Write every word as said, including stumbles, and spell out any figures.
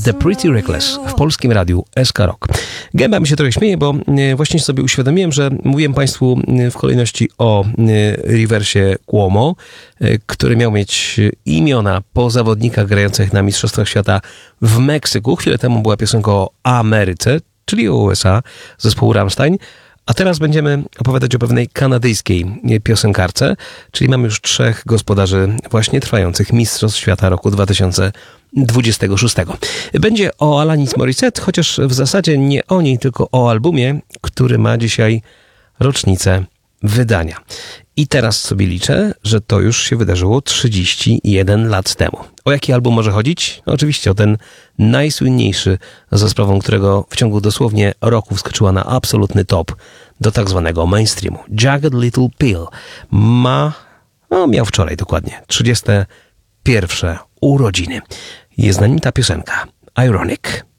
The Pretty Reckless w polskim radiu S K Rock. Gęba mi się trochę śmieje, bo właśnie sobie uświadomiłem, że mówiłem Państwu w kolejności o Riversie Cuomo, który miał mieć imiona po zawodnikach grających na Mistrzostwach Świata w Meksyku. Chwilę temu była piosenka o Ameryce, czyli o U S A, zespołu Rammstein. A teraz będziemy opowiadać o pewnej kanadyjskiej piosenkarce, czyli mamy już trzech gospodarzy właśnie trwających Mistrzostw Świata roku dwa tysiące dwudziestego szóstego. Będzie o Alanis Morissette, chociaż w zasadzie nie o niej, tylko o albumie, który ma dzisiaj rocznicę wydania. I teraz sobie liczę, że to już się wydarzyło trzydzieści jeden lat temu. O jaki album może chodzić? No oczywiście o ten najsłynniejszy, za sprawą którego w ciągu dosłownie roku wskoczyła na absolutny top do tak zwanego mainstreamu. Jagged Little Pill ma, no miał wczoraj dokładnie, trzydzieste pierwsze urodziny. Jest na nim ta piosenka. Ironic.